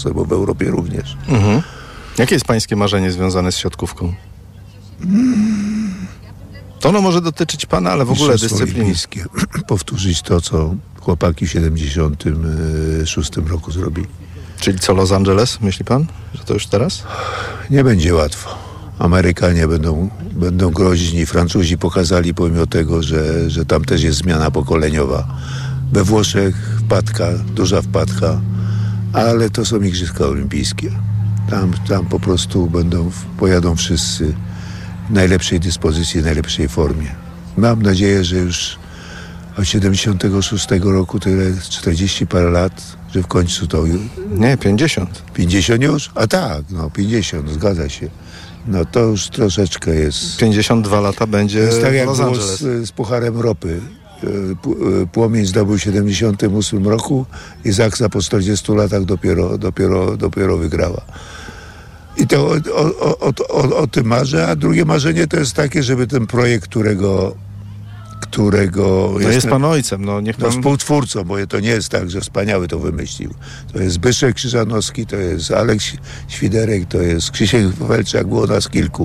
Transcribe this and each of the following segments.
bo w Europie również. Mhm. Jakie jest pańskie marzenie związane z siatkówką? To ono może dotyczyć pana, ale w ogóle dyscypliny. Powtórzyć to, co chłopaki w 76 roku zrobili. Czyli co, Los Angeles, myśli pan, że to już teraz? Nie będzie łatwo. Amerykanie będą groźni. Francuzi pokazali, pomimo tego, że tam też jest zmiana pokoleniowa. We Włoszech duża wpadka, ale to są Igrzyska Olimpijskie. Tam po prostu pojadą wszyscy w najlepszej dyspozycji, w najlepszej formie. Mam nadzieję, że już od 76 roku, tyle 40 parę lat, że w końcu to... Nie, 50. 50 już? A tak, 50, zgadza się. No to już troszeczkę jest... 52 lata będzie jest tak jak Los było Angeles. z Pucharem Ropy. Płomień zdobył w 78 roku i Zaksa po 40 latach dopiero wygrała. I to o tym marzę, a drugie marzenie to jest takie, żeby ten projekt, którego jest pan ojcem, niech pan... współtwórcą, bo to nie jest tak, że wspaniały to wymyślił. To jest Zbyszek Krzyżanowski, to jest Aleks Świderek, to jest Krzysiek Welczak, było nas kilku.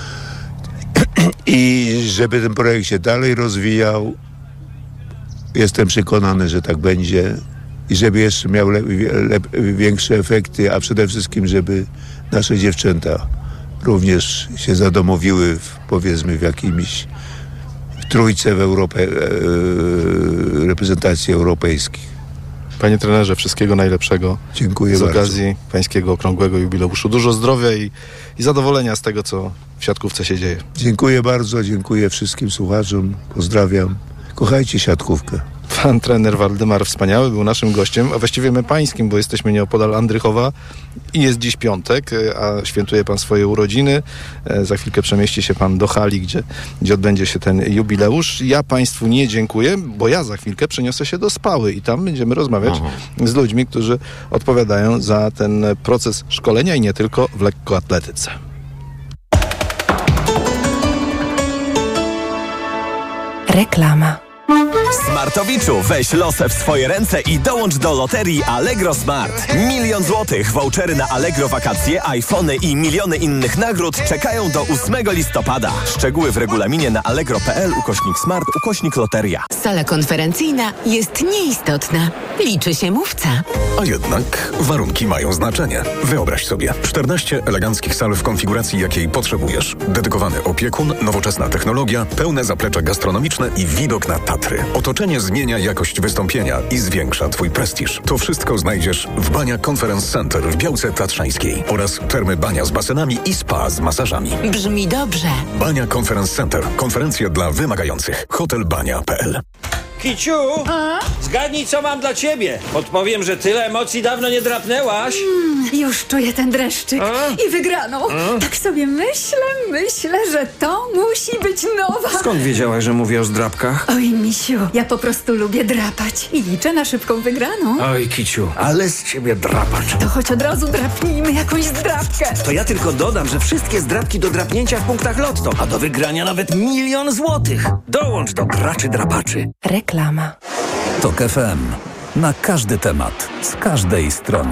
I żeby ten projekt się dalej rozwijał, jestem przekonany, że tak będzie i żeby jeszcze miał większe efekty, a przede wszystkim, żeby nasze dziewczęta również się zadomowiły powiedzmy w jakimś trójce w Europie, reprezentacji europejskich. Panie trenerze, wszystkiego najlepszego. Dziękuję z bardzo. okazji pańskiego okrągłego jubileuszu. Dużo zdrowia i zadowolenia z tego, co w siatkówce się dzieje. Dziękuję bardzo, dziękuję wszystkim słuchaczom, pozdrawiam. Kochajcie siatkówkę. Pan trener Waldemar Wspaniały był naszym gościem, a właściwie my pańskim, bo jesteśmy nieopodal Andrychowa i jest dziś piątek, a świętuje pan swoje urodziny. Za chwilkę przemieści się pan do hali, gdzie odbędzie się ten jubileusz. Ja państwu nie dziękuję, bo ja za chwilkę przeniosę się do Spały i tam będziemy rozmawiać z ludźmi, którzy odpowiadają za ten proces szkolenia i nie tylko w lekkoatletyce. Reklama. Smartowiczu, weź losę w swoje ręce i dołącz do loterii Allegro Smart. 1 000 000 złotych, vouchery na Allegro wakacje, iPhony i miliony innych nagród czekają do 8 listopada. Szczegóły w regulaminie na allegro.pl/smart/loteria. Sala konferencyjna jest nieistotna. Liczy się mówca. A jednak warunki mają znaczenie. Wyobraź sobie 14 eleganckich sal w konfiguracji, jakiej potrzebujesz. Dedykowany opiekun, nowoczesna technologia, pełne zaplecze gastronomiczne i widok na Tatry. Otoczenie zmienia jakość wystąpienia i zwiększa Twój prestiż. To wszystko znajdziesz w Bania Conference Center w Białce Tatrzańskiej oraz termy Bania z basenami i spa z masażami. Brzmi dobrze. Bania Conference Center. Konferencje dla wymagających. Hotelbania.pl. Kiciu, zgadnij, co mam dla ciebie. Podpowiem, że tyle emocji dawno nie drapnęłaś. Już czuję ten dreszczyk i wygraną. Tak sobie myślę, że to musi być nowa. Skąd wiedziałaś, że mówię o zdrapkach? Oj, misiu, ja po prostu lubię drapać i liczę na szybką wygraną. Oj, Kiciu, ale z ciebie drapacz. To choć od razu drapnijmy jakąś zdrapkę. To ja tylko dodam, że wszystkie zdrapki do drapnięcia w punktach Lotto, a do wygrania nawet 1 000 000 złotych. Dołącz do graczy drapaczy. Reklama. TOK FM. Na każdy temat, z każdej strony.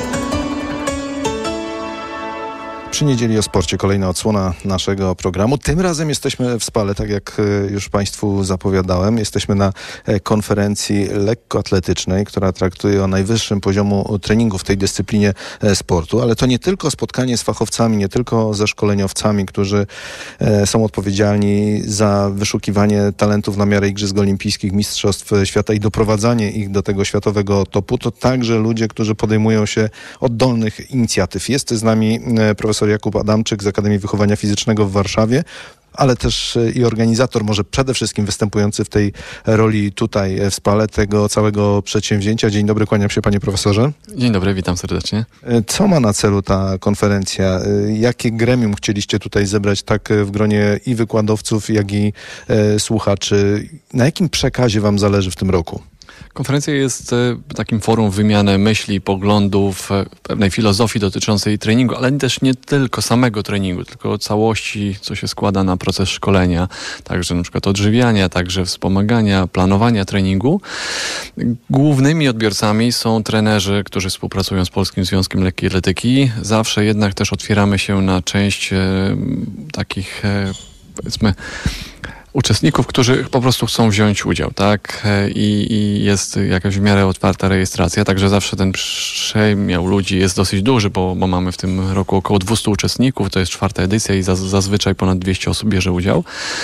Przy niedzieli o sporcie kolejna odsłona naszego programu. Tym razem jesteśmy w Spale, tak jak już państwu zapowiadałem. Jesteśmy na konferencji lekkoatletycznej, która traktuje o najwyższym poziomu treningu w tej dyscyplinie sportu, ale to nie tylko spotkanie z fachowcami, nie tylko ze szkoleniowcami, którzy są odpowiedzialni za wyszukiwanie talentów na miarę Igrzysk Olimpijskich, Mistrzostw Świata i doprowadzanie ich do tego światowego topu. To także ludzie, którzy podejmują się oddolnych inicjatyw. Jest z nami profesor Jakub Adamczyk z Akademii Wychowania Fizycznego w Warszawie, ale też i organizator, może przede wszystkim występujący w tej roli tutaj w Spale tego całego przedsięwzięcia. Dzień dobry, kłaniam się panie profesorze. Dzień dobry, witam serdecznie. Co ma na celu ta konferencja? Jakie gremium chcieliście tutaj zebrać tak w gronie i wykładowców, jak i słuchaczy? Na jakim przekazie wam zależy w tym roku? Konferencja jest takim forum wymiany myśli, poglądów, pewnej filozofii dotyczącej treningu, ale też nie tylko samego treningu, tylko całości, co się składa na proces szkolenia, także na przykład odżywiania, także wspomagania, planowania treningu. Głównymi odbiorcami są trenerzy, którzy współpracują z Polskim Związkiem Lekkiej Atletyki. Zawsze jednak też otwieramy się na część takich, powiedzmy, uczestników, którzy po prostu chcą wziąć udział, tak? I jest jakaś w miarę otwarta rejestracja, także zawsze ten przemiał ludzi jest dosyć duży, bo mamy w tym roku około 200 uczestników, to jest 4. edycja i zazwyczaj ponad 200 osób bierze udział.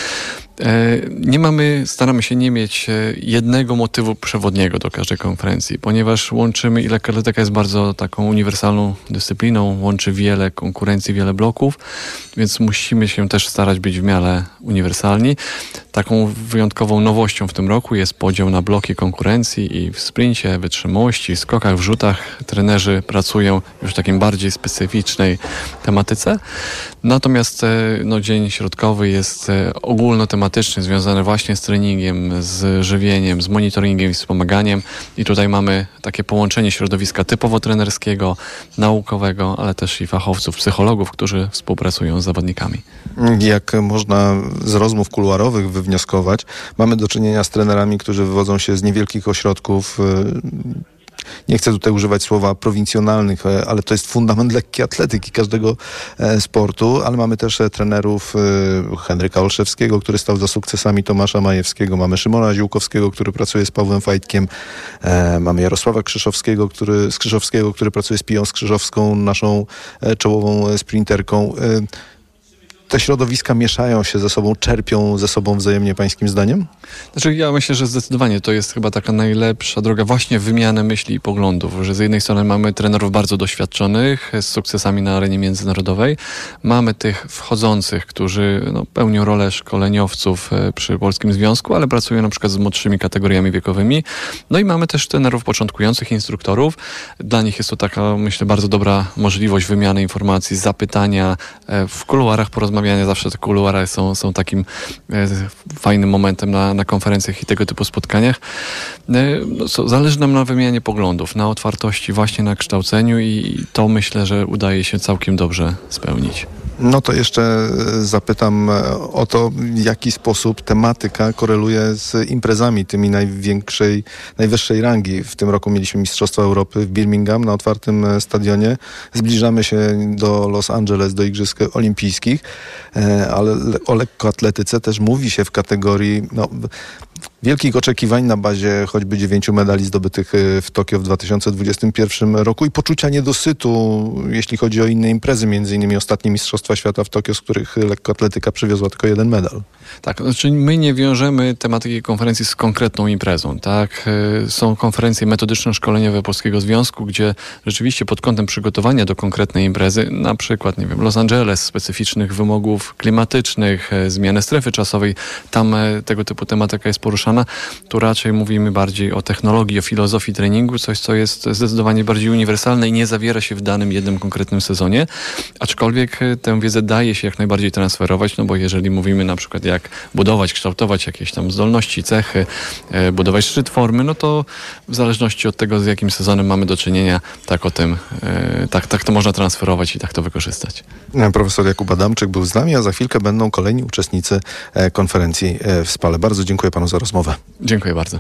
Staramy się nie mieć jednego motywu przewodniego do każdej konferencji, ponieważ łączymy i lekka atletyka jest bardzo taką uniwersalną dyscypliną, łączy wiele konkurencji, wiele bloków, więc musimy się też starać być w miarę uniwersalni. Taką wyjątkową nowością w tym roku jest podział na bloki konkurencji i w sprincie, wytrzymałości, skokach, wrzutach trenerzy pracują już w takim bardziej specyficznej tematyce. Natomiast dzień środkowy jest ogólnotematyczny, związany właśnie z treningiem, z żywieniem, z monitoringiem i wspomaganiem. I tutaj mamy takie połączenie środowiska typowo trenerskiego, naukowego, ale też i fachowców, psychologów, którzy współpracują z zawodnikami. Jak można z rozmów kuluarowych wywnioskować, mamy do czynienia z trenerami, którzy wywodzą się z niewielkich ośrodków. Nie chcę tutaj używać słowa prowincjonalnych, ale to jest fundament lekkiej atletyki każdego sportu, ale mamy też trenerów Henryka Olszewskiego, który stał za sukcesami Tomasza Majewskiego, mamy Szymona Ziółkowskiego, który pracuje z Pawłem Fajtkiem, mamy Jarosława Krzyszowskiego, który pracuje z Piją Skrzyżowską, naszą czołową sprinterką. Te środowiska mieszają się ze sobą, czerpią ze sobą wzajemnie, pańskim zdaniem? Znaczy, ja myślę, że zdecydowanie to jest chyba taka najlepsza droga właśnie wymiany myśli i poglądów, że z jednej strony mamy trenerów bardzo doświadczonych z sukcesami na arenie międzynarodowej, mamy tych wchodzących, którzy pełnią rolę szkoleniowców przy Polskim Związku, ale pracują na przykład z młodszymi kategoriami wiekowymi. No i mamy też trenerów początkujących, instruktorów. Dla nich jest to taka, myślę, bardzo dobra możliwość wymiany informacji, zapytania, w kuluarach porozmawiania. Zawsze te kuluary są takim fajnym momentem na konferencjach i tego typu spotkaniach. Zależy nam na wymianie poglądów, na otwartości, właśnie na kształceniu i to myślę, że udaje się całkiem dobrze spełnić. No to jeszcze zapytam o to, w jaki sposób tematyka koreluje z imprezami tymi najwyższej rangi. W tym roku mieliśmy Mistrzostwa Europy w Birmingham na otwartym stadionie. Zbliżamy się do Los Angeles, do Igrzysk Olimpijskich, ale o lekkoatletyce też mówi się w kategorii wielkich oczekiwań na bazie choćby 9 medali zdobytych w Tokio w 2021 roku i poczucia niedosytu, jeśli chodzi o inne imprezy, między innymi ostatnie Mistrzostwa Świata w Tokio, z których lekkoatletyka przywiozła tylko 1 medal. Tak, znaczy my nie wiążemy tematyki konferencji z konkretną imprezą, tak? Są konferencje metodyczno-szkoleniowe Polskiego Związku, gdzie rzeczywiście pod kątem przygotowania do konkretnej imprezy, na przykład, Los Angeles, specyficznych wymogów klimatycznych, zmiany strefy czasowej, tam tego typu tematyka jest poruszana. Tu raczej mówimy bardziej o technologii, o filozofii treningu, coś, co jest zdecydowanie bardziej uniwersalne i nie zawiera się w danym jednym konkretnym sezonie, aczkolwiek tę wiedzę daje się jak najbardziej transferować, bo jeżeli mówimy na przykład jak budować, kształtować jakieś tam zdolności, cechy, budować szczyt formy, to w zależności od tego, z jakim sezonem mamy do czynienia, tak to można transferować i tak to wykorzystać. Profesor Jakub Adamczyk był z nami, a za chwilkę będą kolejni uczestnicy konferencji w Spale. Bardzo dziękuję panu za rozmowę. Dziękuję bardzo.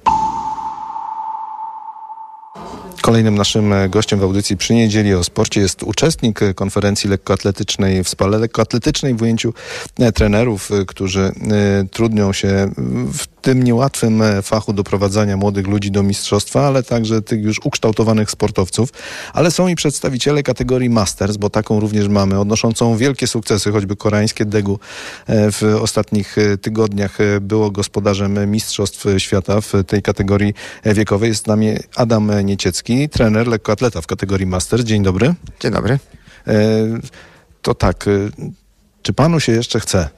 Kolejnym naszym gościem w audycji Przy Niedzieli o Sporcie jest uczestnik konferencji lekkoatletycznej w Spale. Lekkoatletycznej w ujęciu trenerów, którzy trudnią się w tym niełatwym fachu doprowadzania młodych ludzi do mistrzostwa, ale także tych już ukształtowanych sportowców. Ale są i przedstawiciele kategorii Masters, bo taką również mamy, odnoszącą wielkie sukcesy, choćby koreańskie Daegu w ostatnich tygodniach było gospodarzem Mistrzostw Świata w tej kategorii wiekowej. Jest z nami Adam Nieciecki, trener lekkoatleta w kategorii Masters. Dzień dobry. Dzień dobry. To tak, czy panu się jeszcze chce?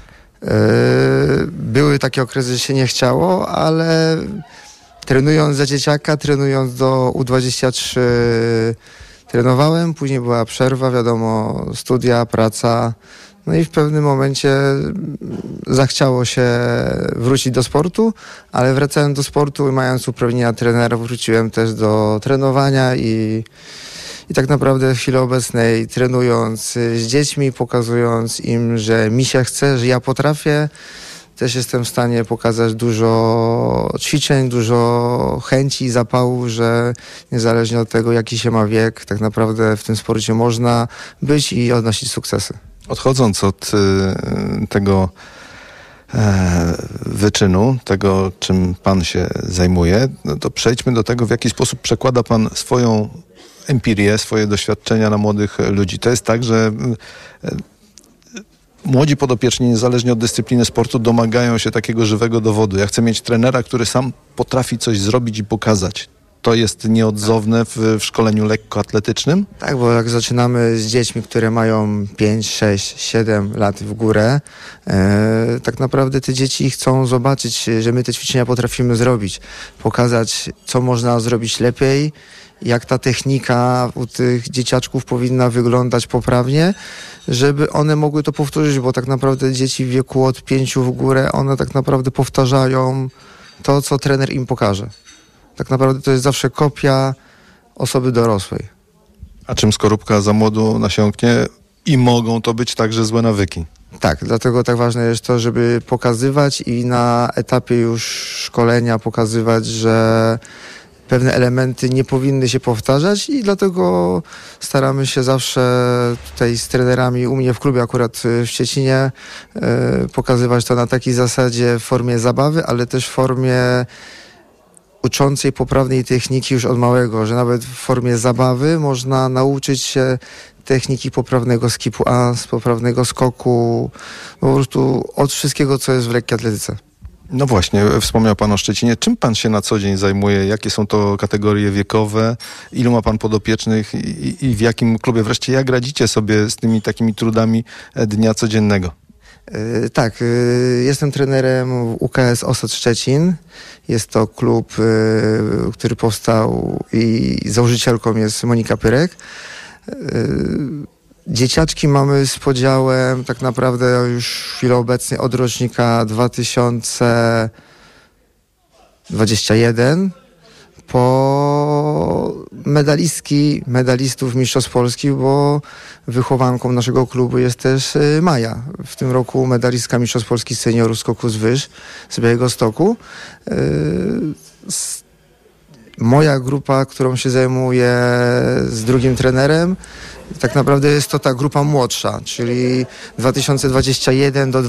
Były takie okresy, że się nie chciało, ale trenując za dzieciaka, trenując do U23 trenowałem, później była przerwa, wiadomo, studia, praca, No i w pewnym momencie zachciało się wrócić do sportu, ale wracając do sportu i mając uprawnienia trenera, wróciłem też do trenowania i tak naprawdę w chwili obecnej trenując z dziećmi, pokazując im, że mi się chce, że ja potrafię, też jestem w stanie pokazać dużo ćwiczeń, dużo chęci i zapału, że niezależnie od tego, jaki się ma wiek, tak naprawdę w tym sporcie można być i odnosić sukcesy. Odchodząc od tego wyczynu, tego czym pan się zajmuje, no to przejdźmy do tego, w jaki sposób przekłada pan swoją empirię, swoje doświadczenia na młodych ludzi. To jest tak, że młodzi podopieczni, niezależnie od dyscypliny sportu, domagają się takiego żywego dowodu. Ja chcę mieć trenera, który sam potrafi coś zrobić i pokazać. To jest nieodzowne w szkoleniu lekkoatletycznym? Tak, bo jak zaczynamy z dziećmi, które mają 5, 6, 7 lat w górę, tak naprawdę te dzieci chcą zobaczyć, że my te ćwiczenia potrafimy zrobić. Pokazać, co można zrobić lepiej, jak ta technika u tych dzieciaczków powinna wyglądać poprawnie, żeby one mogły to powtórzyć, bo tak naprawdę dzieci w wieku od 5 w górę, one tak naprawdę powtarzają to, co trener im pokaże. Tak naprawdę to jest zawsze kopia osoby dorosłej. A czym skorupka za młodu nasiąknie i mogą to być także złe nawyki? Tak, dlatego tak ważne jest to, żeby pokazywać i na etapie już szkolenia pokazywać, że pewne elementy nie powinny się powtarzać i dlatego staramy się zawsze tutaj z trenerami u mnie w klubie, akurat w Szczecinie, pokazywać to na takiej zasadzie w formie zabawy, ale też w formie uczącej poprawnej techniki już od małego, że nawet w formie zabawy można nauczyć się techniki poprawnego skipu as, poprawnego skoku, po prostu od wszystkiego, co jest w lekkiej atletyce. No właśnie, wspomniał pan o Szczecinie. Czym pan się na co dzień zajmuje? Jakie są to kategorie wiekowe? Ilu ma pan podopiecznych i w jakim klubie? Wreszcie jak radzicie sobie z tymi takimi trudami dnia codziennego? Tak, jestem trenerem w UKS Osad Szczecin. Jest to klub, który powstał i założycielką jest Monika Pyrek. Dzieciaczki mamy z podziałem tak naprawdę już w chwili obecnej od rocznika 2021 po medalistów Mistrzostw Polski, bo wychowanką naszego klubu jest też Maja. W tym roku medalistka Mistrzostw Polski seniorów skoku z wyż z Białegostoku. Moja grupa, którą się zajmuję z drugim trenerem, tak naprawdę jest to ta grupa młodsza, czyli 2021 do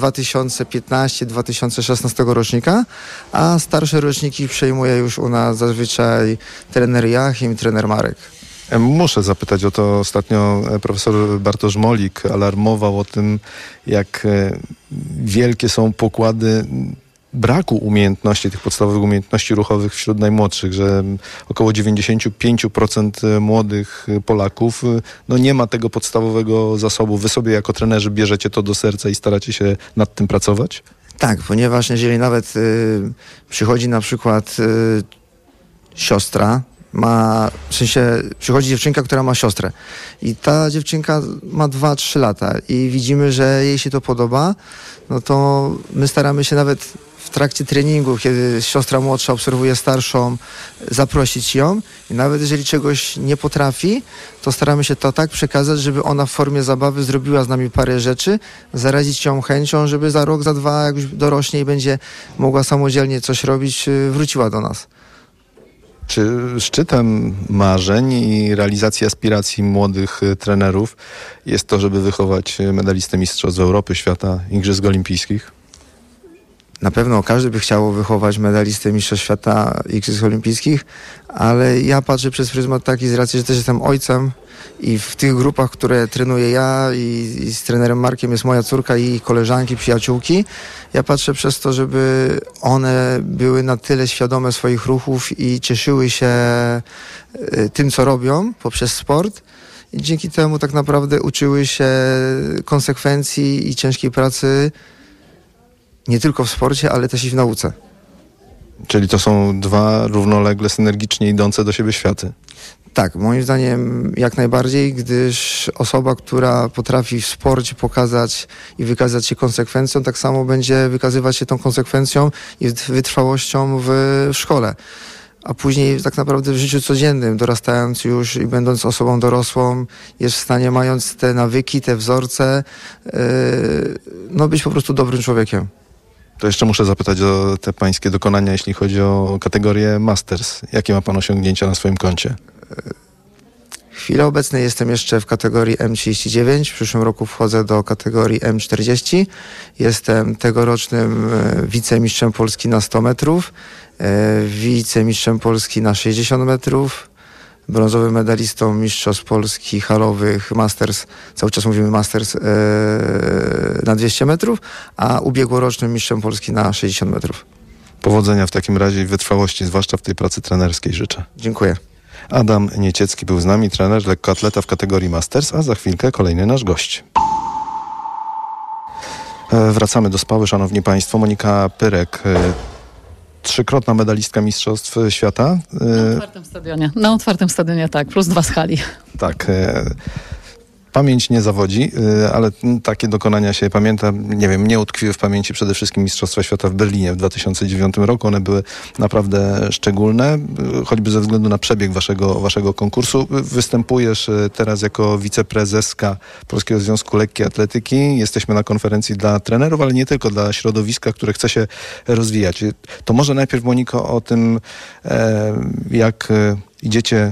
2015-2016 rocznika, a starsze roczniki przejmuje już u nas zazwyczaj trener Joachim i trener Marek. Muszę zapytać o to. Ostatnio profesor Bartosz Molik alarmował o tym, jak wielkie są pokłady braku umiejętności, tych podstawowych umiejętności ruchowych wśród najmłodszych, że około 95% młodych Polaków nie ma tego podstawowego zasobu. Wy sobie jako trenerzy bierzecie to do serca i staracie się nad tym pracować? Tak, ponieważ jeżeli nawet przychodzi na przykład siostra, przychodzi dziewczynka, która ma siostrę i ta dziewczynka ma 2-3 lata i widzimy, że jej się to podoba, no to my staramy się nawet w trakcie treningu, kiedy siostra młodsza obserwuje starszą, zaprosić ją i nawet jeżeli czegoś nie potrafi, to staramy się to tak przekazać, żeby ona w formie zabawy zrobiła z nami parę rzeczy, zarazić ją chęcią, żeby za rok, za 2, jak już dorośnie i będzie mogła samodzielnie coś robić, wróciła do nas. Czy szczytem marzeń i realizacji aspiracji młodych trenerów jest to, żeby wychować medalistę Mistrzostw Europy, Świata, Igrzysk Olimpijskich? Na pewno każdy by chciał wychować medalistę Mistrzostw Świata, Igrzysk Olimpijskich, ale ja patrzę przez pryzmat taki z racji, że też jestem ojcem i w tych grupach, które trenuję ja i z trenerem Markiem jest moja córka i koleżanki, przyjaciółki. Ja patrzę przez to, żeby one były na tyle świadome swoich ruchów i cieszyły się tym, co robią poprzez sport. I dzięki temu tak naprawdę uczyły się konsekwencji i ciężkiej pracy nie tylko w sporcie, ale też i w nauce. Czyli to są dwa równolegle, synergicznie idące do siebie światy. Tak, moim zdaniem jak najbardziej, gdyż osoba, która potrafi w sporcie pokazać i wykazać się konsekwencją, tak samo będzie wykazywać się tą konsekwencją i wytrwałością w szkole. A później tak naprawdę w życiu codziennym, dorastając już i będąc osobą dorosłą, jest w stanie, mając te nawyki, te wzorce, być po prostu dobrym człowiekiem. To jeszcze muszę zapytać o te pańskie dokonania, jeśli chodzi o kategorię Masters. Jakie ma pan osiągnięcia na swoim koncie? W chwili obecnej jestem jeszcze w kategorii M39. W przyszłym roku wchodzę do kategorii M40. Jestem tegorocznym wicemistrzem Polski na 100 metrów, wicemistrzem Polski na 60 metrów, brązowym medalistą Mistrzostw Polski halowych Masters, cały czas mówimy Masters, na 200 metrów, a ubiegłorocznym mistrzem Polski na 60 metrów. Powodzenia w takim razie i wytrwałości, zwłaszcza w tej pracy trenerskiej życzę. Dziękuję. Adam Nieciecki był z nami, trener, lekkoatleta w kategorii Masters, a za chwilkę kolejny nasz gość. Wracamy do Spały, szanowni państwo. Monika Pyrek, trzykrotna medalistka Mistrzostw Świata. Na otwartym stadionie, tak, plus 2 z hali. Tak. Pamięć nie zawodzi, ale takie dokonania się pamięta. Nie wiem, mnie utkwiły w pamięci przede wszystkim Mistrzostwa Świata w Berlinie w 2009 roku. One były naprawdę szczególne, choćby ze względu na przebieg waszego konkursu. Występujesz teraz jako wiceprezeska Polskiego Związku Lekkiej Atletyki. Jesteśmy na konferencji dla trenerów, ale nie tylko, dla środowiska, które chce się rozwijać. To może najpierw, Moniko, o tym, jak idziecie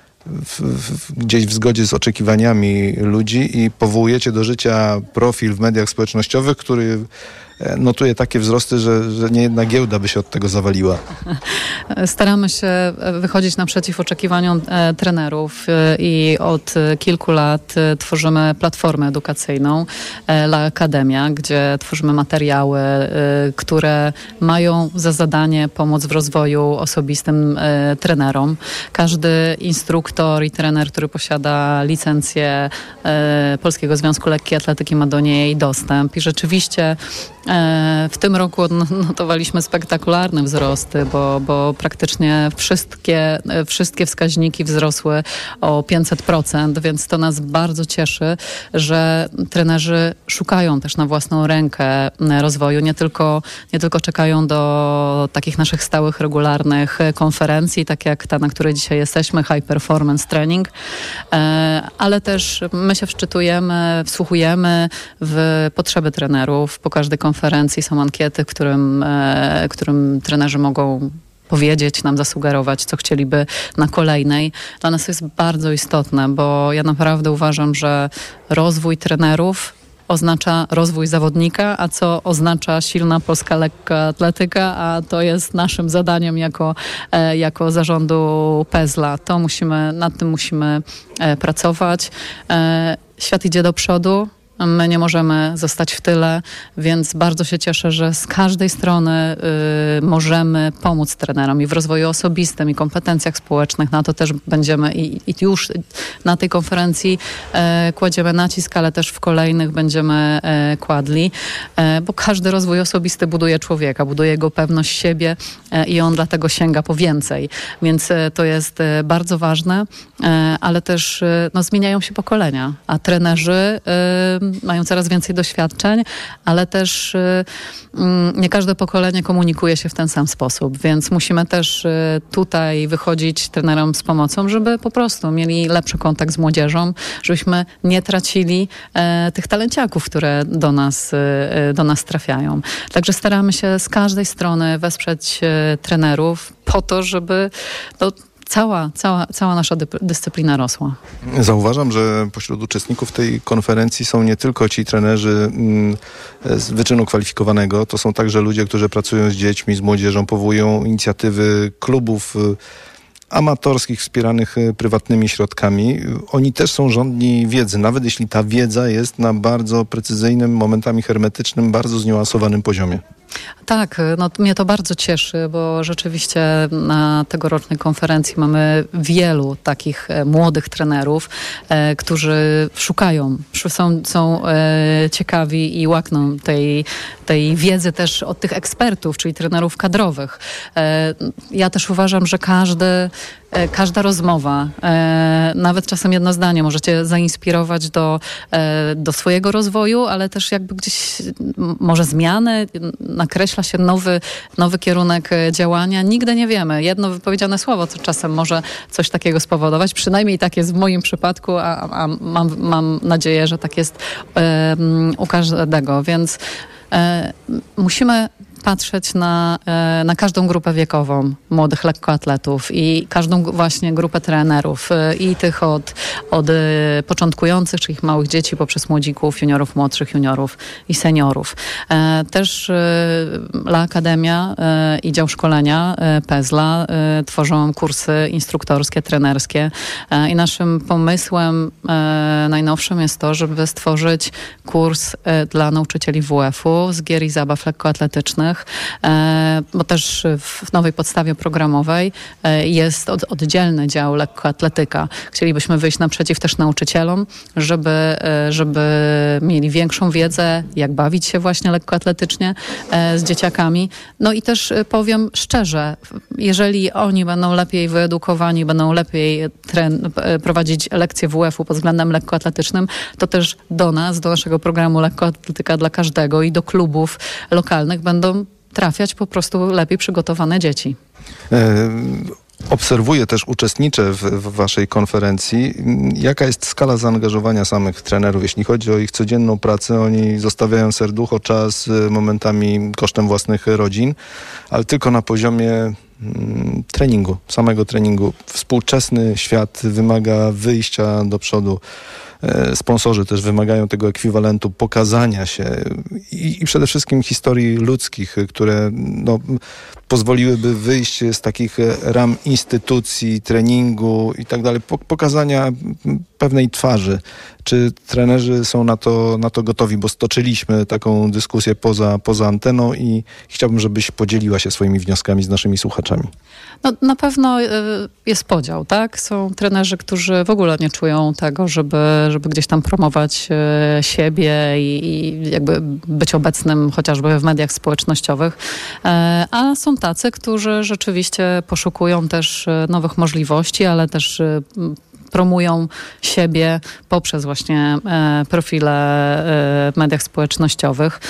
gdzieś w zgodzie z oczekiwaniami ludzi i powołujecie do życia profil w mediach społecznościowych, który notuje takie wzrosty, że niejedna giełda by się od tego zawaliła. Staramy się wychodzić naprzeciw oczekiwaniom trenerów i od kilku lat tworzymy platformę edukacyjną La Akademia, gdzie tworzymy materiały, które mają za zadanie pomóc w rozwoju osobistym trenerom. Każdy instruktor i trener, który posiada licencję Polskiego Związku Lekkiej Atletyki, ma do niej dostęp i rzeczywiście w tym roku odnotowaliśmy spektakularne wzrosty, bo praktycznie wszystkie wskaźniki wzrosły o 500%, więc to nas bardzo cieszy, że trenerzy szukają też na własną rękę rozwoju, nie tylko czekają do takich naszych stałych, regularnych konferencji, tak jak ta, na której dzisiaj jesteśmy, High Performance Training, ale też my się wczytujemy, wsłuchujemy w potrzeby trenerów. Po każdej konferencji są ankiety, którym trenerzy mogą powiedzieć, nam zasugerować, co chcieliby na kolejnej. Dla nas to jest bardzo istotne, bo ja naprawdę uważam, że rozwój trenerów oznacza rozwój zawodnika, a co oznacza silna polska lekka atletyka, a to jest naszym zadaniem jako zarządu PEZLA. Nad tym musimy pracować. Świat idzie do przodu. My nie możemy zostać w tyle, więc bardzo się cieszę, że z każdej strony możemy pomóc trenerom i w rozwoju osobistym, i kompetencjach społecznych. Na to też będziemy i już na tej konferencji kładziemy nacisk, ale też w kolejnych będziemy kładli, bo każdy rozwój osobisty buduje człowieka, buduje jego pewność siebie i on dlatego sięga po więcej. Więc to jest bardzo ważne, ale też zmieniają się pokolenia, a trenerzy mają coraz więcej doświadczeń, ale też nie każde pokolenie komunikuje się w ten sam sposób, więc musimy też tutaj wychodzić trenerom z pomocą, żeby po prostu mieli lepszy kontakt z młodzieżą, żebyśmy nie tracili tych talenciaków, które do nas trafiają. Także staramy się z każdej strony wesprzeć trenerów po to, żeby cała nasza dyscyplina rosła. Zauważam, że pośród uczestników tej konferencji są nie tylko ci trenerzy z wyczynu kwalifikowanego, to są także ludzie, którzy pracują z dziećmi, z młodzieżą, powołują inicjatywy klubów amatorskich wspieranych prywatnymi środkami. Oni też są żądni wiedzy, nawet jeśli ta wiedza jest na bardzo precyzyjnym, momentami hermetycznym, bardzo zniuansowanym poziomie. Tak, mnie to bardzo cieszy, bo rzeczywiście na tegorocznej konferencji mamy wielu takich młodych trenerów, którzy szukają, są ciekawi i łakną tej wiedzy też od tych ekspertów, czyli trenerów kadrowych. Ja też uważam, że każdy każda rozmowa, nawet czasem jedno zdanie może cię zainspirować do swojego rozwoju, ale też jakby gdzieś może zmiany, nakreśla się nowy kierunek działania. Nigdy nie wiemy. Jedno wypowiedziane słowo to czasem może coś takiego spowodować. Przynajmniej tak jest w moim przypadku, a mam nadzieję, że tak jest u każdego. Więc musimy patrzeć na każdą grupę wiekową młodych lekkoatletów i każdą właśnie grupę trenerów i tych od początkujących, czyli małych dzieci, poprzez młodzików, juniorów, młodszych juniorów i seniorów. Też La Akademia i dział szkolenia PEZLA tworzą kursy instruktorskie, trenerskie i naszym pomysłem najnowszym jest to, żeby stworzyć kurs dla nauczycieli WF-u z gier i zabaw lekkoatletycznych, bo też w nowej podstawie programowej jest oddzielny dział lekkoatletyka. Chcielibyśmy wyjść naprzeciw też nauczycielom, żeby mieli większą wiedzę, jak bawić się właśnie lekkoatletycznie z dzieciakami. No i też powiem szczerze, jeżeli oni będą lepiej wyedukowani, będą lepiej prowadzić lekcje WF-u pod względem lekkoatletycznym, to też do nas, do naszego programu Lekkoatletyka dla każdego i do klubów lokalnych będą trafiać po prostu lepiej przygotowane dzieci. Obserwuję też, uczestniczę w waszej konferencji. Jaka jest skala zaangażowania samych trenerów, jeśli chodzi o ich codzienną pracę? Oni zostawiają serducho, czas, momentami kosztem własnych rodzin, ale tylko na poziomie treningu, samego treningu. Współczesny świat wymaga wyjścia do przodu. Sponsorzy też wymagają tego ekwiwalentu, pokazania się i przede wszystkim historii ludzkich, które pozwoliłyby wyjść z takich ram instytucji, treningu i tak dalej, pokazania pewnej twarzy. Czy trenerzy są na to gotowi? Bo stoczyliśmy taką dyskusję poza anteną i chciałbym, żebyś podzieliła się swoimi wnioskami z naszymi słuchaczami. No, na pewno jest podział, tak? Są trenerzy, którzy w ogóle nie czują tego, żeby gdzieś tam promować siebie i jakby być obecnym chociażby w mediach społecznościowych. A są tacy, którzy rzeczywiście poszukują też nowych możliwości, ale też promują siebie poprzez właśnie profile w mediach społecznościowych.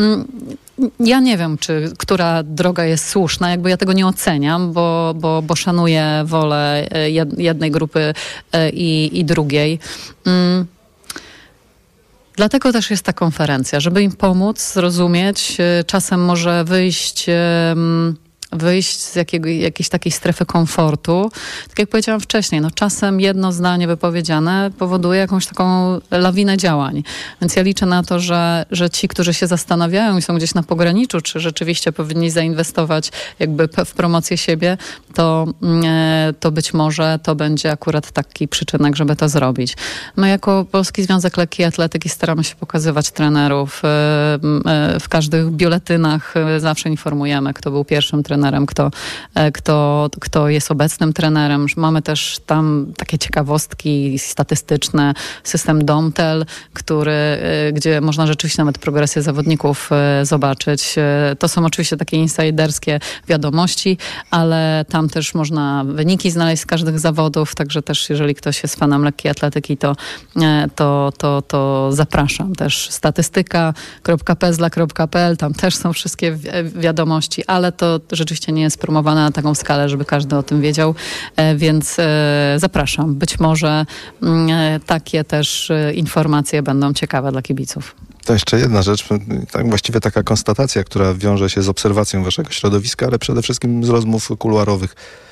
Ja nie wiem, która droga jest słuszna, jakby ja tego nie oceniam, bo szanuję wolę jednej grupy i drugiej. Dlatego też jest ta konferencja, żeby im pomóc zrozumieć, czasem może wyjść z jakiejś takiej strefy komfortu. Tak jak powiedziałam wcześniej, czasem jedno zdanie wypowiedziane powoduje jakąś taką lawinę działań. Więc ja liczę na to, że ci, którzy się zastanawiają i są gdzieś na pograniczu, czy rzeczywiście powinni zainwestować jakby w promocję siebie, to być może to będzie akurat taki przyczynek, żeby to zrobić. My jako Polski Związek Lekkiej Atletyki staramy się pokazywać trenerów. W każdych biuletynach zawsze informujemy, kto był pierwszym trenerem, kto jest obecnym trenerem. Mamy też tam takie ciekawostki statystyczne, system Domtel, gdzie można rzeczywiście nawet progresję zawodników zobaczyć. To są oczywiście takie insiderskie wiadomości, ale tam też można wyniki znaleźć z każdych zawodów, także też jeżeli ktoś jest fanem lekkiej atletyki, to zapraszam. Też statystyka.pezla.pl, tam też są wszystkie wiadomości, ale to rzeczywiście nie jest promowane na taką skalę, żeby każdy o tym wiedział, więc zapraszam. Być może takie też informacje będą ciekawe dla kibiców. To jeszcze jedna rzecz, tak właściwie taka konstatacja, która wiąże się z obserwacją waszego środowiska, ale przede wszystkim z rozmów kuluarowych.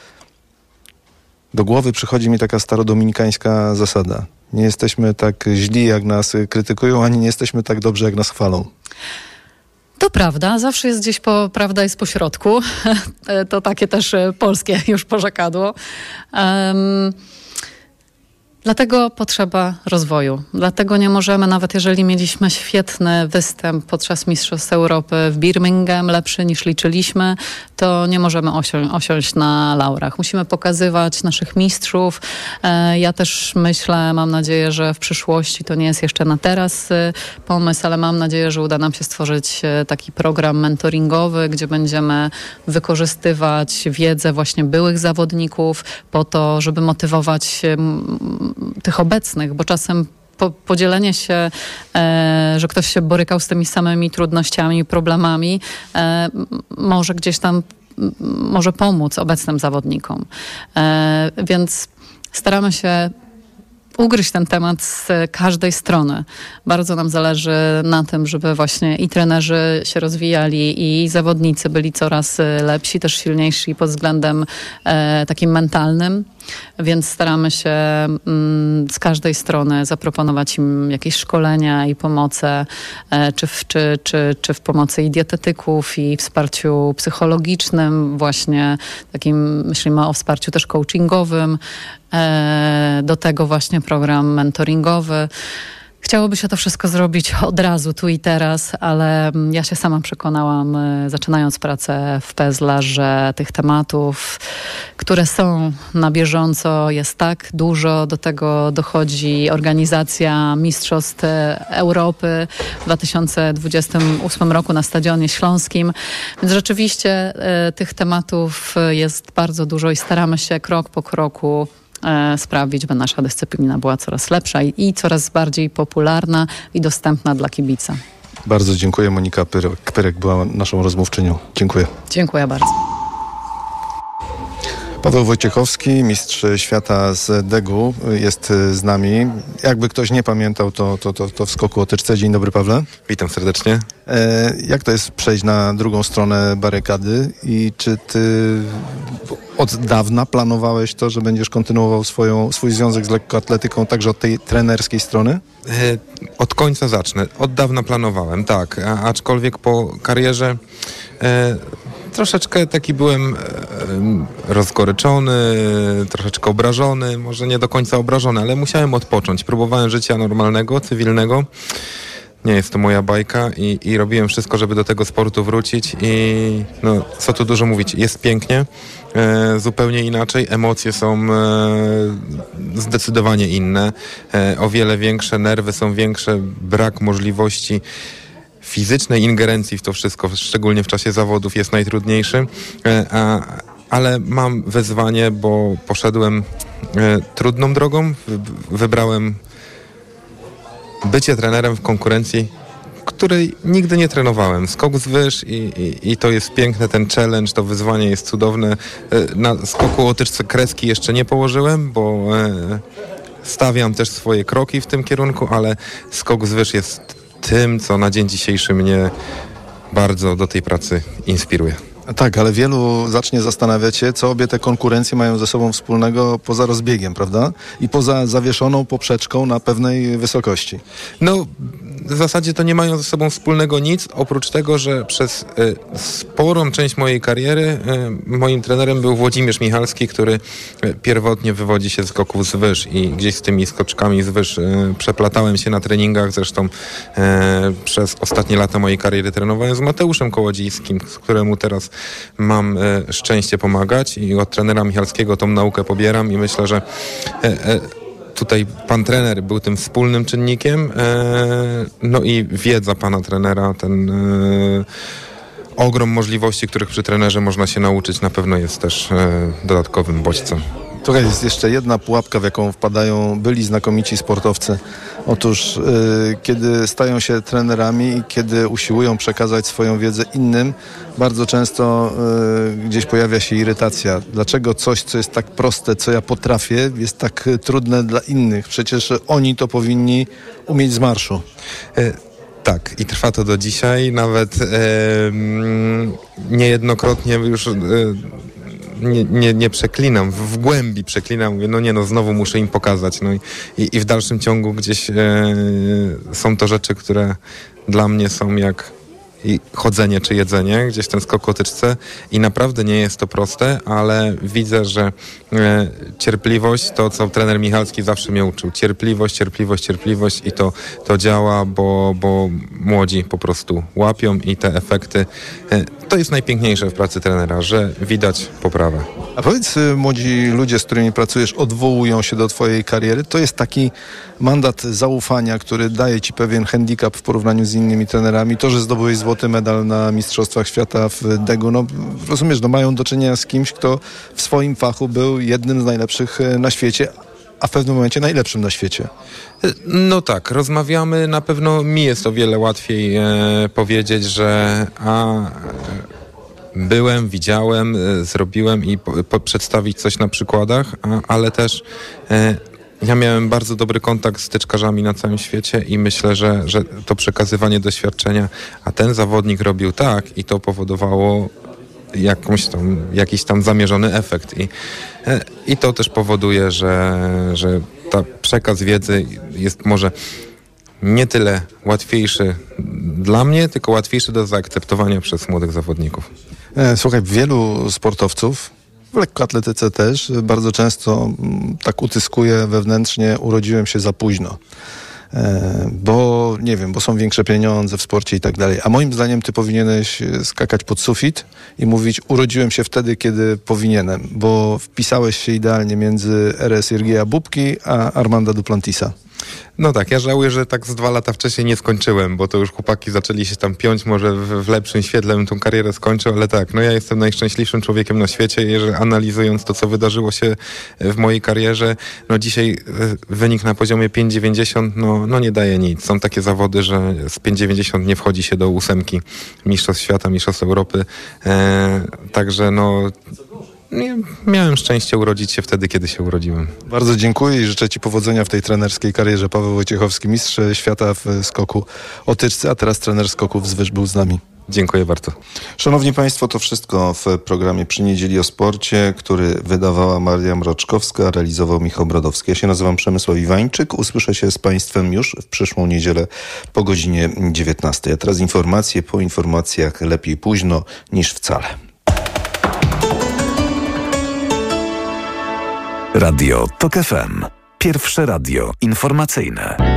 Do głowy przychodzi mi taka starodominikańska zasada. Nie jesteśmy tak źli, jak nas krytykują, ani nie jesteśmy tak dobrzy, jak nas chwalą. To prawda, zawsze jest gdzieś prawda jest po środku. To takie też polskie już porzekadło. Dlatego potrzeba rozwoju. Dlatego nie możemy, nawet jeżeli mieliśmy świetny występ podczas Mistrzostw Europy w Birmingham, lepszy niż liczyliśmy, to nie możemy osiąść na laurach. Musimy pokazywać naszych mistrzów. Ja też myślę, mam nadzieję, że w przyszłości, to nie jest jeszcze na teraz pomysł, ale mam nadzieję, że uda nam się stworzyć taki program mentoringowy, gdzie będziemy wykorzystywać wiedzę właśnie byłych zawodników po to, żeby motywować tych obecnych, bo czasem podzielenie się, że ktoś się borykał z tymi samymi trudnościami, problemami, może gdzieś tam może pomóc obecnym zawodnikom. Więc staramy się ugryźć ten temat z każdej strony. Bardzo nam zależy na tym, żeby właśnie i trenerzy się rozwijali, i zawodnicy byli coraz lepsi, też silniejsi pod względem takim mentalnym. Więc staramy się z każdej strony zaproponować im jakieś szkolenia i pomoce, czy w pomocy i dietetyków, i wsparciu psychologicznym, właśnie takim, myślimy o wsparciu też coachingowym, do tego właśnie program mentoringowy. Chciałoby się to wszystko zrobić od razu, tu i teraz, ale ja się sama przekonałam, zaczynając pracę w PEZLA, że tych tematów, które są na bieżąco, jest tak dużo. Do tego dochodzi organizacja Mistrzostw Europy w 2028 roku na Stadionie Śląskim. Więc rzeczywiście tych tematów jest bardzo dużo i staramy się krok po kroku sprawić, by nasza dyscyplina była coraz lepsza i coraz bardziej popularna i dostępna dla kibica. Bardzo dziękuję. Monika Pyrek była naszą rozmówczynią. Dziękuję. Dziękuję bardzo. Paweł Wojciechowski, mistrz świata z Degu, jest z nami. Jakby ktoś nie pamiętał, to w skoku łotyczce. Dzień dobry, Pawle. Witam serdecznie. Jak to jest przejść na drugą stronę barykady i czy ty od dawna planowałeś to, że będziesz kontynuował swój związek z lekkoatletyką także od tej trenerskiej strony? Od końca zacznę. Od dawna planowałem, tak. Aczkolwiek po karierze troszeczkę taki byłem rozgoryczony, troszeczkę obrażony, może nie do końca obrażony, ale musiałem odpocząć. Próbowałem życia normalnego, cywilnego. Nie jest to moja bajka i robiłem wszystko, żeby do tego sportu wrócić i no, co tu dużo mówić, jest pięknie, zupełnie inaczej, emocje są zdecydowanie inne, o wiele większe, nerwy są większe, brak możliwości fizycznej ingerencji w to wszystko, szczególnie w czasie zawodów, jest najtrudniejszy, ale mam wyzwanie, bo poszedłem trudną drogą, wybrałem bycie trenerem w konkurencji, której nigdy nie trenowałem. Skok z wyż i to jest piękne, ten challenge, to wyzwanie jest cudowne. Na skoku łotyczce kreski jeszcze nie położyłem, bo stawiam też swoje kroki w tym kierunku, ale skok z wyż jest tym, co na dzień dzisiejszy mnie bardzo do tej pracy inspiruje. Tak, ale wielu zacznie zastanawiać się, co obie te konkurencje mają ze sobą wspólnego poza rozbiegiem, prawda? I poza zawieszoną poprzeczką na pewnej wysokości. No, w zasadzie to nie mają ze sobą wspólnego nic, oprócz tego, że przez sporą część mojej kariery moim trenerem był Włodzimierz Michalski, który pierwotnie wywodzi się z skoków z wyż i gdzieś z tymi skoczkami z wyż przeplatałem się na treningach. Zresztą przez ostatnie lata mojej kariery trenowałem z Mateuszem Kołodziejskim, z któremu teraz mam szczęście pomagać i od trenera Michalskiego tą naukę pobieram i myślę, że tutaj pan trener był tym wspólnym czynnikiem, no i wiedza pana trenera, ten ogrom możliwości, których przy trenerze można się nauczyć, na pewno jest też dodatkowym bodźcem. Tutaj jest jeszcze jedna pułapka, w jaką wpadają byli znakomici sportowcy. Otóż kiedy stają się trenerami i kiedy usiłują przekazać swoją wiedzę innym, bardzo często gdzieś pojawia się irytacja. Dlaczego coś, co jest tak proste, co ja potrafię, jest tak trudne dla innych? Przecież oni to powinni umieć z marszu. Tak, i trwa to do dzisiaj. Nawet niejednokrotnie już nie przeklinam, w głębi przeklinam, mówię, znowu muszę im pokazać. No i w dalszym ciągu gdzieś są to rzeczy, które dla mnie są i chodzenie czy jedzenie, gdzieś ten skok o tyczce i naprawdę nie jest to proste, ale widzę, że cierpliwość, to co trener Michalski zawsze mnie uczył, cierpliwość i to działa, bo młodzi po prostu łapią i te efekty, to jest najpiękniejsze w pracy trenera, że widać poprawę. A powiedz, młodzi ludzie, z którymi pracujesz, odwołują się do twojej kariery. To jest taki mandat zaufania, który daje ci pewien handicap w porównaniu z innymi trenerami. To, że zdobyłeś złoty medal na Mistrzostwach Świata w Degu, no rozumiesz, no mają do czynienia z kimś, kto w swoim fachu był jednym z najlepszych na świecie, a w pewnym momencie najlepszym na świecie. No tak, rozmawiamy, na pewno mi jest o wiele łatwiej powiedzieć, że byłem, widziałem, zrobiłem i przedstawić coś na przykładach, ale też ja miałem bardzo dobry kontakt z tyczkarzami na całym świecie i myślę, że to przekazywanie doświadczenia, a ten zawodnik robił tak i to powodowało jakiś tam zamierzony efekt i to też powoduje, że ta przekaz wiedzy jest może nie tyle łatwiejszy dla mnie, tylko łatwiejszy do zaakceptowania przez młodych zawodników. Słuchaj, wielu sportowców, w lekkoatletyce też, bardzo często tak utyskuje wewnętrznie, urodziłem się za późno. Bo nie wiem, bo są większe pieniądze w sporcie i tak dalej. A moim zdaniem ty powinieneś skakać pod sufit i mówić, urodziłem się wtedy, kiedy powinienem, bo wpisałeś się idealnie między RS Jurgieja Bubki a Armanda Duplantisa. No tak, ja żałuję, że tak z 2 lata wcześniej nie skończyłem, bo to już chłopaki zaczęli się tam piąć, może w lepszym świetle bym tą karierę skończył, ale tak, no ja jestem najszczęśliwszym człowiekiem na świecie, jeżeli analizując to, co wydarzyło się w mojej karierze, no dzisiaj wynik na poziomie 5,90, no nie daje nic. Są takie zawody, że z 5,90 nie wchodzi się do 8 Mistrzostw Świata, Mistrzostw Europy, także no miałem szczęście urodzić się wtedy, kiedy się urodziłem. Bardzo dziękuję i życzę ci powodzenia w tej trenerskiej karierze. Paweł Wojciechowski, mistrz świata w skoku o tyczce, a teraz trener skoków z Wyż był z nami. Dziękuję bardzo. Szanowni Państwo, to wszystko w programie Przy Niedzieli o Sporcie, który wydawała Maria Mroczkowska, realizował Michał Brodowski. Ja się nazywam Przemysław Iwańczyk. Usłyszę się z Państwem już w przyszłą niedzielę po godzinie 19. A teraz informacje. Po informacjach lepiej późno niż wcale. Radio TOK FM. Pierwsze radio informacyjne.